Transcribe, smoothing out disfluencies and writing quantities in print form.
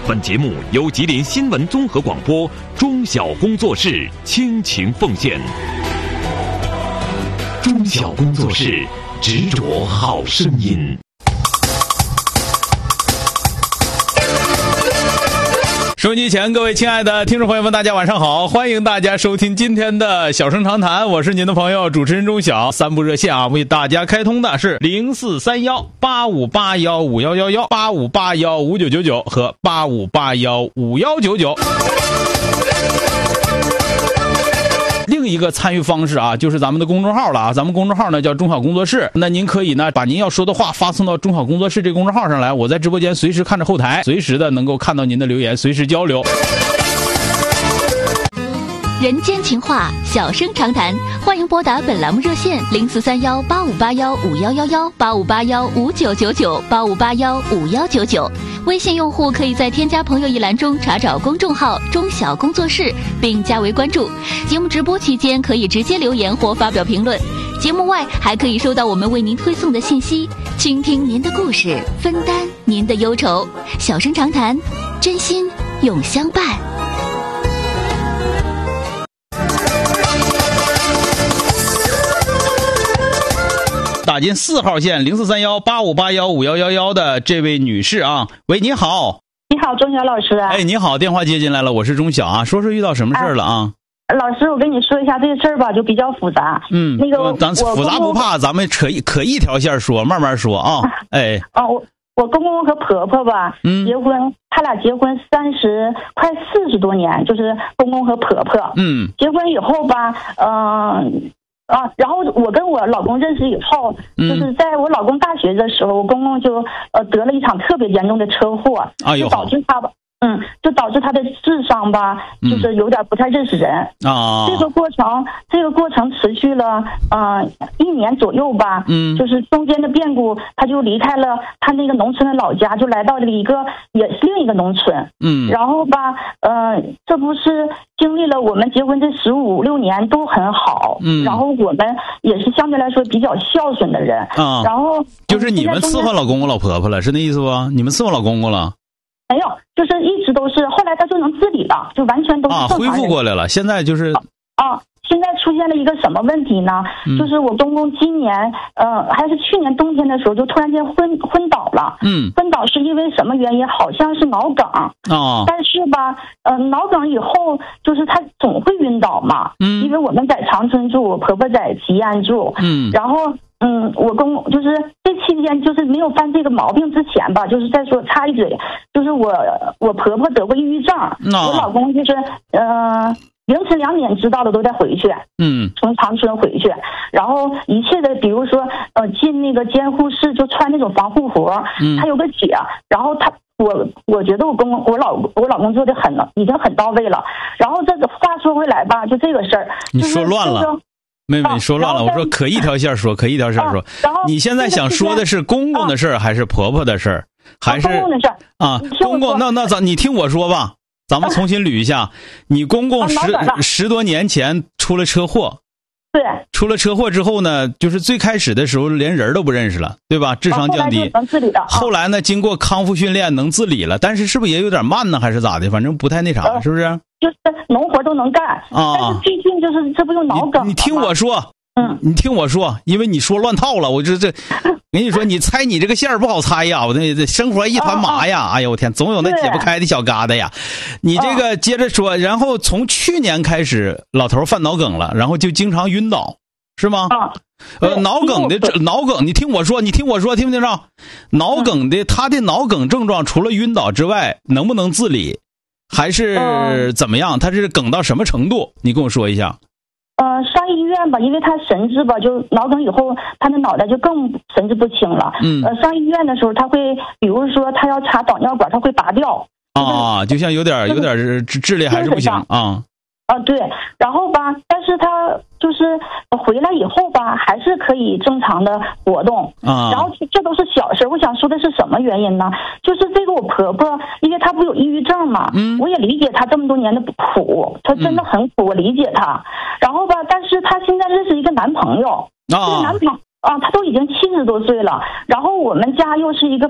本节目由吉林新闻综合广播中小工作室倾情奉献。中小工作室执着好声音。 收音机前各位亲爱的听众朋友们，大家晚上好，欢迎大家收听今天的小声长谈，我是您的朋友主持人钟晓。三部热线啊，为大家开通的是043185815111、85815999和85815199。另一个参与方式啊，就是咱们的公众号了啊，咱们公众号呢叫中小工作室，那您可以呢把您要说的话发送到中小工作室这个公众号上来，我在直播间随时看着后台，随时的能够看到您的留言，随时交流。 人间情话，小声长谈，欢迎拨打本栏目热线043185815111、85815999、85815199。微信用户可以在添加朋友一栏中查找公众号中小工作室并加为关注。节目直播期间可以直接留言或发表评论，节目外还可以收到我们为您推送的信息，倾听您的故事，分担您的忧愁。小声长谈，真心永相伴。 打进4号线043185815111的这位女士啊，喂，你好。 你好，钟晓老师。 哎，你好，电话接进来了，我是钟晓啊，说说遇到什么事儿了啊？ 老师，我跟你说一下这个事儿吧，就比较复杂。那个咱复杂不怕，咱们可一条线说，慢慢说啊。哎， 我公公和婆婆吧，结婚，他俩结婚快40多年，就是公公和婆婆。结婚以后吧，然后我跟我老公认识以后，就是在我老公大学的时候，我公公就得了一场特别严重的车祸，就导致他吧，他的智商吧，就是有点不太认识人啊。这个过程持续了1年左右吧，就是中间的变故，他就离开了他那个农村的老家，就来到了也是另一个农村，然后吧，这不是经历了我们结婚这15、16年都很好，然后我们也是相对来说比较孝顺的人啊。然后就是你们伺候老公公老婆婆了，是那意思不？你们伺候老公公了？ 没有，就是一直都是，后来他就能自理了，就完全都是正常人。 恢复过来了，现在就是现在出现了一个什么问题呢？就是我公公今年还是去年冬天的时候就突然间昏倒了。昏倒是因为什么原因？好像是脑梗但是吧脑梗以后就是他总会晕倒嘛。因为我们在长春住，我婆婆在吉安住。然后我公就是这期间就是没有犯这个毛病之前吧，就是再说插一嘴，就是我婆婆得过抑郁症，我老公就是凌晨2点知道的都得回去，从长春回去，然后一切的，比如说进那个监护室就穿那种防护服，他有个姐，然后我觉得我老公做的已经很到位了。然后这个话说回来吧，就这个事儿， 你说乱了。妹妹，你说乱了。我说可一条线说，你现在想说的是公公的事儿，还是婆婆的事儿，还是公公的事儿啊？公公，那你听我说吧，咱们重新捋一下。你公公十多年前出了车祸， 对， 出了车祸之后呢，就是最开始的时候连人都不认识了，对吧？智商降低。后来呢，经过康复训练能自理了，但是是不是也有点慢呢，还是咋的？反正不太那啥，是不是？ 就是农活都能干但是最近就是这不就脑梗？ 你听我说，你听我说，因为你说乱套了，我就跟你说，你猜你这个线儿不好猜呀，我这生活一团麻呀，哎呦我天，总有那解不开的小疙瘩呀。你这个接着说，然后从去年开始，老头犯脑梗了，然后就经常晕倒，是吗？脑梗，你听我说，听不听着？脑梗的，他的脑梗症状除了晕倒之外，能不能自理？还是怎么样？他是梗到什么程度？你跟我说一下。 上医院吧，因为他神志吧，就脑梗以后，他的脑袋就更神志不清了。上医院的时候，他会，比如说他要插导尿管，他会拔掉。 就像有点智力还是不行啊。 对，然后吧，但是他就是回来以后吧，还是可以正常的活动然后这都是小事。我想说的是什么原因呢？就是这个我婆婆，因为她不有抑郁症嘛，我也理解她这么多年的苦，她真的很苦，我理解她。然后吧，但是她现在认识一个男朋友，这个男朋友她都已经70多岁了，然后我们家又是一个